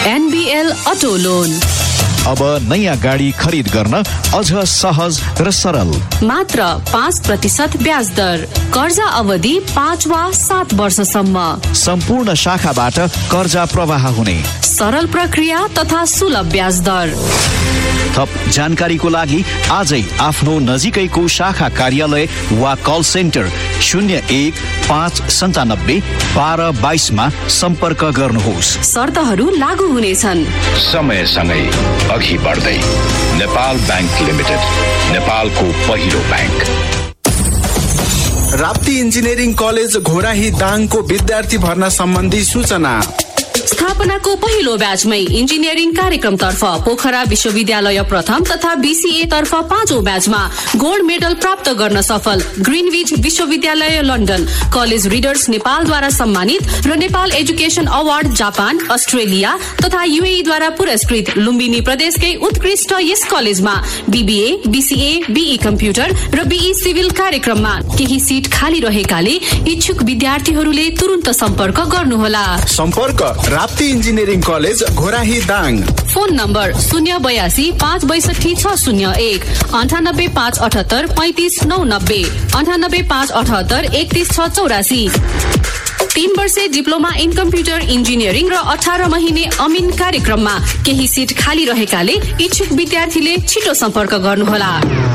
NBL auto loan. अब नयाँ गाडी खरिद गर्न अझ सहज र सरल। मात्र 5% ब्याज दर। कर्जा अवधि 5 वा 7 वर्षसम्म। सम्पूर्ण शाखाबाट कर्जा प्रवाह हुने। सरल प्रक्रिया तथा सुलभ ब्याज दर। थप जानकारीको लागि आजै आफ्नो नजिकैको शाखा कार्यालय वा कल सेन्टर 01-597-1222 मा सम्पर्क गर्नुहोस्। शर्तहरू लागू हुनेछन्। समयसँगै अघि बढ्दै नेपाल बैंक लिमिटेड, नेपालको पहिलो bank. Rapti engineering college Ghorahi दाङको विद्यार्थी भर्ना सम्बन्धी सूचना। स्थापनाको पहिलो ब्याचमै इन्जिनियरिङ कार्यक्रमतर्फ पोखरा विश्वविद्यालय प्रथम तथा BCA तर्फ 5औं ब्याचमा गोल्ड मेडल प्राप्त गर्न सफल ग्रिनविच विश्वविद्यालय लन्डन, कलेज रिडर्स नेपालद्वारा सम्मानित र Nepal education award Japan, Australia तथा UAE द्वारा पुरस्कृत लुम्बिनी प्रदेशकै उत्कृष्ट यस कलेजमा BBA, BCA, BE कम्प्युटर र BE सिभिल कार्यक्रममा केही सिट खाली रहेकाले इच्छुक विद्यार्थीहरूले तुरुन्त सम्पर्क गर्नुहोला। सम्पर्क Rapti engineering college Ghorahi Dang. Phone number 082 562 601 98 578 35 990 98 578 31 684। 3 वर्षे डिप्लोमा इन कम्प्युटर इन्जिनियरिङ र 18 महिने अमिन कार्यक्रममा केही सिट खाली रहेकाले इच्छुक विद्यार्थीले छिटो सम्पर्क गर्नुहोला।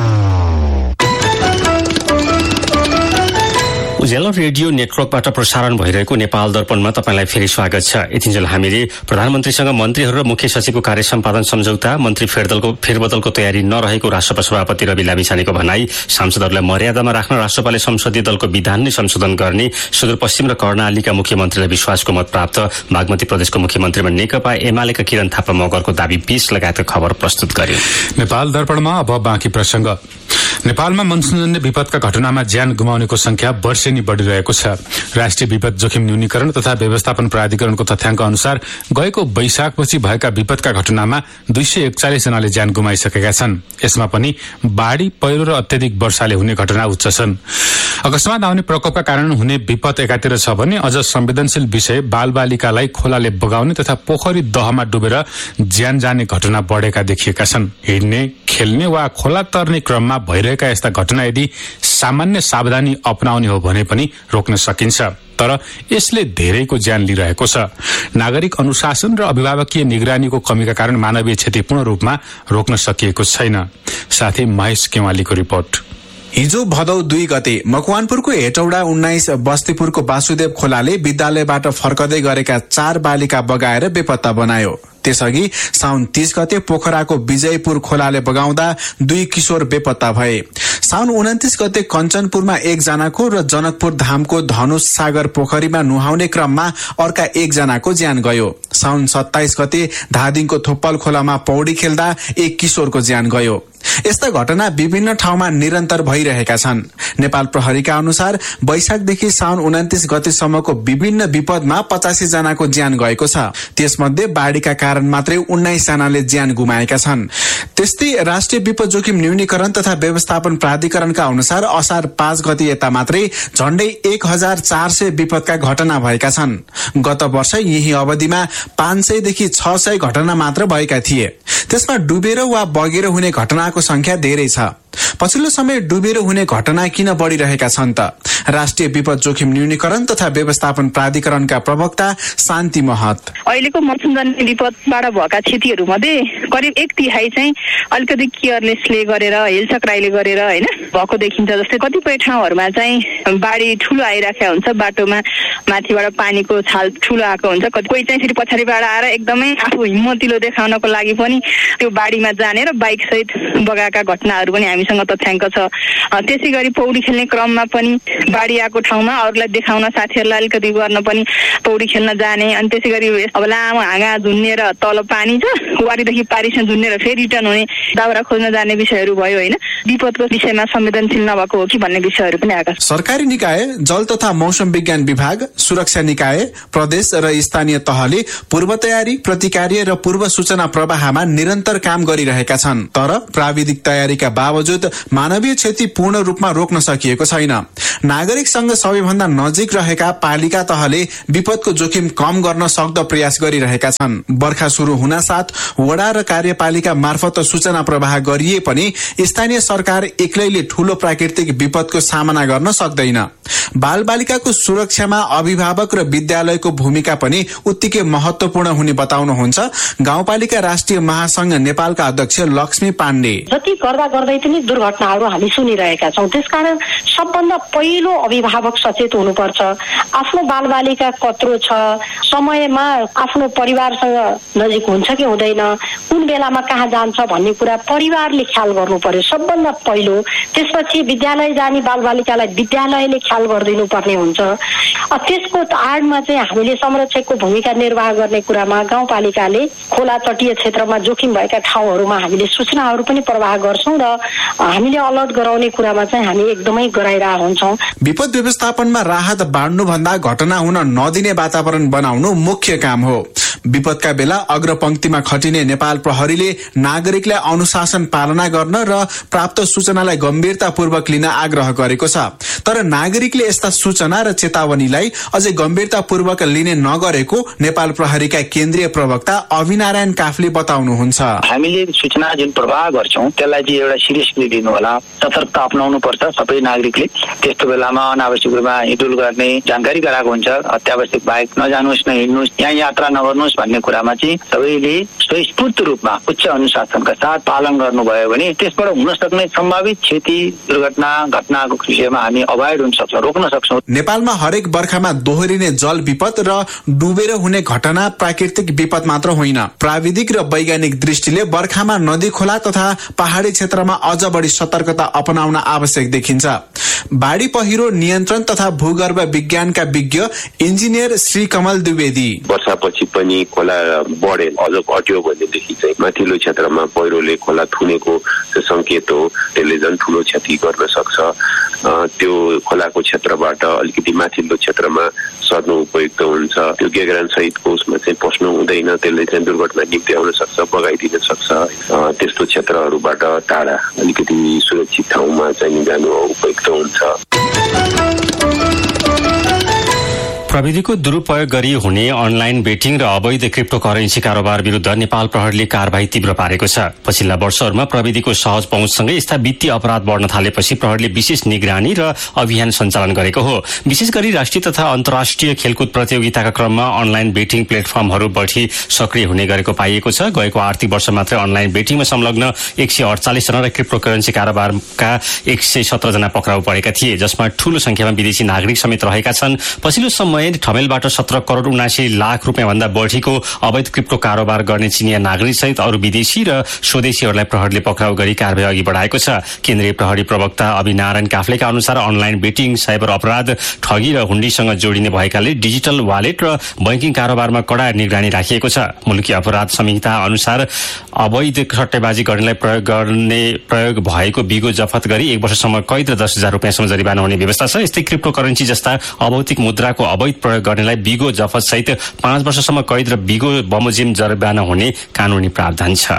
उज्यालो रेडियो नेटवर्कबाट प्रसारण भइरहेको नेपाल दर्पणमा तपाईलाई फेरि स्वागत छ। यतिन्जेल हामीले प्रधानमन्त्रीसँग मन्त्रीहरू र मुख्य सचिवको कार्य सम्पादन सम्झौता, मन्त्री फेरबदलको तयारी नरहेको राष्ट्रपति सभापति रवि लामिछानेको भनाई, सांसदहरूलाई मर्यादामा राख्न राष्ट्रपालले संसदीय दलको विधान नै संशोधन गर्ने, सुदूरपश्चिम र कर्णालीका मुख्यमन्त्रीलाई विश्वासको मत प्राप्त, बागमती प्रदेशको मुख्यमन्त्रीमा नेकपा एमालेका किरण थापा मगरको दाबी 20 लगायतका खबर प्रस्तुत गर्यो। नेपाल दर्पणमा अब बाँकी प्रसंग। नेपालमा मनसूनजन्य विपदका घटनामा ज्यान गुमाउनेको संख्या वर्षेनी बढ़िरहेको छ। राष्ट्रिय विपद जोखिम न्यूनीकरण तथा व्यवस्थापन प्राधिकरणको तथ्याङ्क अनुसार गएको वैशाखपछि भएका विपदका घटनामा 241 जनाले ज्यान गुमाइसकेका छन्। यसमा पनि बाढ़ी, पहिरो र अत्याधिक वर्षाले हुने घटना उच्च छन्। अकस्मात आउने प्रकोपका कारण हुने विपद एकातिर छ भने अझ संवेदनशील विषय बालबालिकालाई खोलाले बगाउने तथा पोखरी दहमा डुबेर ज्यान जाने घटना बढ़ेका देखिएका छन्। हिँड्ने, खेल्ने वा खोला तर्ने क्रममा भइरहेका यस्ता घटना यदि सामान्य सावधानी अपनाउने हो भने पनि रोक्न सकिन्छ, तर यसले धेरैको ज्यान लिइरहेको छ। नागरिक अनुशासन र अभिभावकीय निगरानीको कमीका कारण मानवीय क्षति पूर्ण रूपमा रोक्न सकिएको छैन। साथै महेश केवालीको रिपोर्ट। हिजो भदौ 2 गते मकवानपुरको हेटौडा 19 बस्तीपुरको वासुदेव खोलाले विद्यालयबाट फर्कदै गरेका 4 बालिका बगाएर बेपत्ता बनायो। त्यसअघि साउन 30 गते पोखराको विजयपुर खोलाले बगाउँदा 2 किशोर बेपत्ता भए। साउन 29 गते कञ्चनपुरमा 1 जनाको र जनकपुर धामको धनुष सागर पोखरीमा नुहाउने क्रममा अर्का 1 जनाको ज्यान गयो। साउन 27 गते धादिङको थोप्पल खोलामा पौडी खेल्दा 1 किशोरको ज्यान गयो। यस्ता घटना विभिन्न ठाउँमा निरन्तर भइरहेका छन्। नेपाल प्रहरीका अनुसार वैशाखदेखि साउन 29 गतेसम्मको विभिन्न विपदमा 85 जनाको ज्यान गएको छ। त्यसमध्ये बाढ़ीका कारण मात्रै 19 जनाले ज्यान गुमाएका छन्। त्यस्तै राष्ट्रिय विपद जोखिम न्यूनीकरण तथा व्यवस्थापन प्राधिकरणका अनुसार असार 5 गते यता मात्रै झण्डै 1400 विपदका घटना भएका छन्। गत वर्ष यही अवधिमा 500 देखि 600 घटना मात्र भएका थिए। त्यसमा डुबेर वा बगेर हुने घटनाको संख्या धेरै छ। पछिल्लो समय डुबेर हुने घटना किन बढ़िरहेका छन् त? राष्ट्रिय विपद जोखिम न्यूनीकरण तथा व्यवस्थापन प्राधिकरणका प्रवक्ता शान्ति महत। अहिलेको मनसूनजन्य विपदबाट भएका क्षतिहरू मध्ये करिब 1/3 चाहिँ अलिकति केयरलेसले गरेर, हेलचक्राइले गरेर हैन भएको देखिन्छ। जस्तै कतिपय ठाउँहरूमा चाहिँ बाढी ठूलो आइराखेको हुन्छ, बाटोमा माथिबाट पानीको छाल ठूलो आएको हुन्छ। कोही चाहिँ फेरि पछाडिबाट आएर एकदमै आफू हिम्मतिलो देखाउनको लागि पनि त्यो बाढीमा जाने र बाइक सहित बगाएका घटनाहरू पनि हामीसँग तथ्याङ्क छ। त्यसै गरी पौडी खेल्ने क्रममा पनि बाढी आएको ठाउँमा अरूलाई देखाउन, साथीहरूलाई अलिकति गर्न पनि पौडी खेल्न जाने। अनि त्यसै गरी अब लामो हाँगा झुन्नेर तल पानी छ, वारीदेखि पारीसँग झुन्नेर फेरि रिटर्न हुने, दाउरा खोज्न जाने विषयहरू भयो हैन। विपदको विषयमा संवेदनशील नभएको हो कि भन्ने विषयहरू पनि आएका छन्। सरकारी निकाय, जल तथा मौसम विज्ञान विभाग, सुरक्षा निकाय, प्रदेश र स्थानीय तहले पूर्व तयारी, प्रतिकार्य र पूर्व सूचना प्रवाहमा निरन्तर काम गरिरहेका छन्। तर प्राविधिक तयारीका बावजुद बावजुद मानवीय क्षति पूर्ण रूपमा रोक्न सकिएको छैन। नागरिकसँग सबैभन्दा नजिक रहेका पालिका तहले विपदको जोखिम कम गर्न सक्दो प्रयास गरिरहेका छन्। बर्खा शुरू हुनासाथ वडा र कार्यपालिका मार्फत सूचना प्रवाह गरिए पनि स्थानीय सरकार एक्लैले ठूलो प्राकृतिक विपदको सामना गर्न सक्दैन। बालबालिकाको सुरक्षामा अभिभावक र विद्यालयको भूमिका पनि उत्तिकै महत्वपूर्ण हुने बताउनुहुन्छ गाउँपालिका राष्ट्रिय महासंघ नेपालका अध्यक्ष लक्ष्मी पाण्डे। जति गर्दा गर्दै पनि दुर्घटनाहरू हामी सुनिरहेका छौं। त्यसकारण सबभन्दा पहिलो अभिभावक सचेत हुनुपर्छ। आफ्नो बालबालिका कत्रो छ, समयमा आफ्नो परिवारसँग नजिक हुन्छ कि हुँदैन, कुन बेलामा कहाँ जान्छ भन्ने कुरा परिवारले ख्याल गर्नु पर्यो सबभन्दा पहिलो। त्यसपछि विद्यालय जाने बालबालिकालाई विद्यालयले ख्याल गरिदिनु पर्ने हुन्छ। त्यसको आडमा चाहिँ हामीले संरक्षकको भूमिका निर्वाह गर्ने कुरामा गाउँपालिकाले खोला तटीय क्षेत्रमा जोखिम भएका ठाउँहरूमा हामीले सूचनाहरू पनि प्रवाह गर्छौं र हामीले अलर्ट गराउने कुरामा चाहिँ हामी एकदमै गराइरहेका हुन्छौं। विपद व्यवस्थापनमा राहत बाँड्नु भन्दा घटना हुन नदिने वातावरण बनाउनु मुख्य काम हो। विपदका बेला अग्रपंक्तिमा खटिने नेपाल प्रहरीले नागरिकलाई अनुशासन पालना गर्न र प्राप्त सूचनालाई गम्भीरतापूर्वक लिन आग्रह गरेको छ। तर नागरिकले यस्ता सूचना र चेतावनीलाई अझै गम्भीरतापूर्वक लिने नगरेको नेपाल प्रहरीका केन्द्रीय प्रवक्ता अभिनारायण काफले बताउनुहुन्छ। हामीले सूचना जुन प्रवाह गर्छौं त्यसलाई चाहिँ एउटा सिरियसली लिनु होला, सतर्कता अपनाउनु पर्छ सबै नागरिकले। त्यस्तो बेलामा अनावश्यक रूपमा हिँडुल गर्ने जानकारी गराएको हुन्छ, अत्यावश्यक बाहेक नजानुहोस् न हिँड्नुहोस्, यहाँ यात्रा नगर्नुहोस् भन्ने कुरामा चाहिँ सबैले स्वस्फूर्त रूपमा उच्च अनुशासनका साथ पालन गर्नुभयो भने त्यसबाट हुन सक्ने सम्भावित क्षति दुर्घटना घटनाको विषयमा हामी अभोइड हुन सक्छौं, रोक्न सक्छौं। नेपालमा हरेक बर्खामा दोहोरिने जल विपद र डुबेर हुने घटना प्राकृतिक विपद मात्र होइन। प्राविधिक र वैज्ञानिक दृष्टिले बर्खामा नदी खोला तथा पहाडी क्षेत्रमा अझ बढी सतर्कता अपनाउन आवश्यक देखिन्छ। बाढी पहिरो नियन्त्रण तथा भूगर्भ विज्ञानका विज्ञ इन्जिनियर श्री कमल द्विवेदी। वर्षापछि पनि खोला बढे अझ घट्यो भनेदेखि चाहिँ माथिल्लो क्षेत्रमा पहिरोले खोला थुनेको संकेत हो, त्यसले झन् ठूलो क्षति गर्न सक्छ। त्यो खोलाको क्षेत्रबाट अलिकति माथिल्लो क्षेत्रमा सर्नु उपयुक्त हुन्छ। त्यो गेगरान सहितको उसमा चाहिँ पस्नु हुँदैन, त्यसले चाहिँ दुर्घटना निम्त्याउन सक्छ, बगाइदिन सक्छ। त्यस्तो क्षेत्रहरूबाट टाढा अलिकति सुरक्षित ठाउँमा चाहिँ जानु उपयुक्त हुन्छ। प्रविधिको दुरूपयोग गरी हुने अनलाइन बेटिङ र अवैध क्रिप्टो करेन्सी कारोबार विरुद्ध नेपाल प्रहरीले कारबाही तीव्र पारेको छ। पछिल्ला वर्षहरूमा प्रविधिको सहज पहुँचसँगै यस्ता वित्तीय अपराध बढ्न थालेपछि प्रहरीले विशेष निगरानी र अभियान सञ्चालन गरेको हो। विशेष गरी राष्ट्रिय तथा अन्तर्राष्ट्रिय खेलकुद प्रतियोगिताका क्रममा अनलाइन बेटिङ प्लेटफर्महरू बढी सक्रिय हुने गरेको पाइएको छ। गएको आर्थिक वर्ष मात्रै अनलाइन बेटिङमा संलग्न 148 जना र क्रिप्टो करेन्सी कारोबारका 117 जना पक्राउ परेका थिए, जसमा ठूलो संख्यामा विदेशी नागरिक समेत रहेका छन्। पछिल्लो समय ठमेलबाट 17 करोड़ 79 लाख रुपियाँ भन्दा बढीको अवैध क्रिप्टो कारोबार गर्ने चिनिया नागरिक सहित अरू विदेशी र स्वदेशीहरूलाई प्रहरीले पक्राउ गरी कारबाही अघि बढाएको छ। केन्द्रीय प्रहरी प्रवक्ता अभिनारायण काफ्लेका अनुसार अनलाइन बेटिङ, साइबर अपराध, ठगी र हुण्डीसँग जोडिने भएकाले डिजिटल वालेट र बैंकिङ कारोबारमा कड़ा निगरानी राखिएको छ। मुलुकी अपराध संहिता अनुसार अवैध सट्टेबाजी गर्नेलाई प्रयोग भएको बिगो जफत गरी 1 वर्षसम्म कैद र 10,000 रुपियाँसम्म जरिवाना हुने व्यवस्था छ। यस्तै क्रिप्टो करेन्सी जस्ता अभौतिक मुद्राको अवैध प्रयोग गर्नेलाई बिगो जफत सहित 5 वर्षसम्म कैद र बिगो बमोजिम जरिवाना हुने कानूनी प्रावधान छ।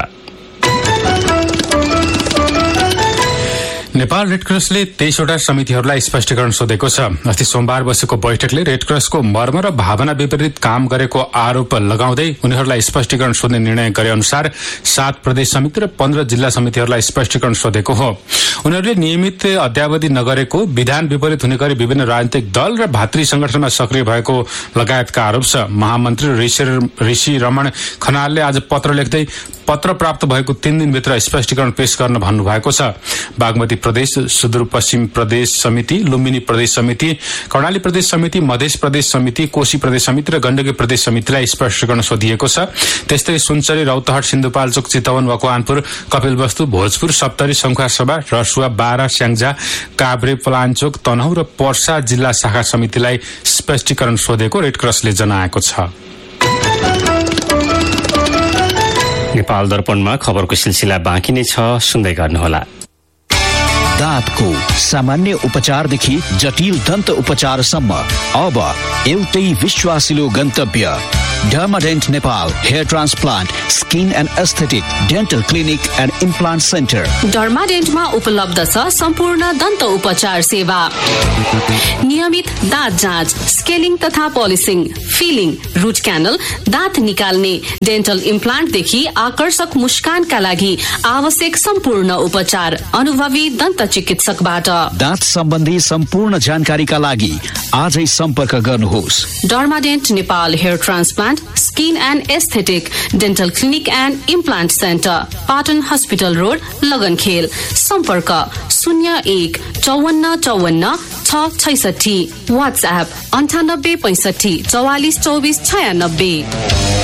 नेपाल रेडक्रसले 23वटा समितिहरूलाई स्पष्टीकरण सोधेको छ। अस्ति सोमबार बसेको बैठकले रेडक्रसको मर्म र भावना विपरीत काम गरेको आरोप लगाउँदै उनीहरूलाई स्पष्टीकरण सोध्ने निर्णय गरे अनुसार 7 प्रदेश समिति र 15 जिल्ला समितिहरूलाई स्पष्टीकरण सोधेको हो। उनीहरूले नियमित अद्यावधि नगरेको, विधान विपरीत हुने गरी विभिन्न राजनीतिक दल र भातृ संगठनमा सक्रिय भएको लगायतका आरोप छ। महामन्त्री ऋषि रमण खनालले आज पत्र लेख्दै पत्र प्राप्त भएको 3 दिनभित्र स्पष्टीकरण पेश गर्न भन्नुभएको छ। बागमती प्रदेश, सुदूरपश्चिम प्रदेश समिति, लुम्बिनी प्रदेश समिति, कर्णाली प्रदेश समिति, मध्य प्रदेश समिति, कोशी प्रदेश समिति र गण्डकी प्रदेश समितिलाई स्पष्टीकरण सोधिएको छ। त्यस्तै सुनसरी, रौतहट, सिन्धुपाल्चोक, चितवन, मकवानपुर, कपिलवस्तु, भोजपुर, सप्तरी, शंखुवासभा, रसुवा, बारा, स्याङ्जा, काभ्रे, पलाञ्चोक, तनहुँ र पर्सा जिल्ला शाखा समितिलाई स्पष्टीकरण सोधेको रेडक्रसले जनाएको छ। नेपाल दर्पणमा खबरको सिलसिला बाँकी नै छ, सुन्दै गर्नुहोला। दाँतको सामान्य उपचारदेखि जटिल दन्त उपचारसम्म अब एउटै विश्वासिलो गन्तव्य Dermadent Nepal, hair transplant, skin and aesthetic, dental clinic and implant center. डर्माडेन्टमा उपलब्ध छ सम्पूर्ण दन्त उपचार सेवा, नियमित दाँत जाँच, स्केलिङ तथा पोलिसिङ, फिलिङ, रूट क्यानल, दाँत निकाल्ने, डेन्टल इम्प्लान्टदेखि आकर्षक मुस्कानका लागि आवश्यक सम्पूर्ण उपचार अनुभवी दन्त चिकित्सकबाट। दाँत सम्बन्धी सम्पूर्ण जानकारीका लागि आजै सम्पर्क गर्नुहोस्। डर्माडेन्ट Nepal hair transplant, skin and aesthetic, dental clinic and implant centre, Patan hospital road, लगनखेल। सम्पर्क 01 54 54 666, वाट्सएप 98 65 44 24 96।